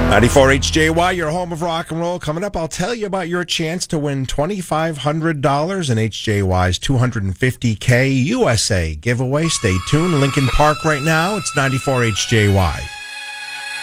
94 HJY, your home of rock and roll. Coming up, I'll tell you about your chance to win $2,500 in HJY's $250K USA giveaway. Stay tuned. Lincoln Park right now. It's 94 HJY.